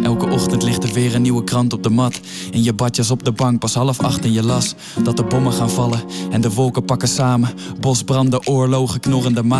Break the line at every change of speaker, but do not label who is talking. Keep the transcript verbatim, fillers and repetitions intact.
Elke ochtend ligt er weer een nieuwe krant op de mat. In je badjas op de bank, pas half acht en je las dat de bommen gaan vallen en de wolken pakken samen. Bosbranden, oorlogen, knorrende maan.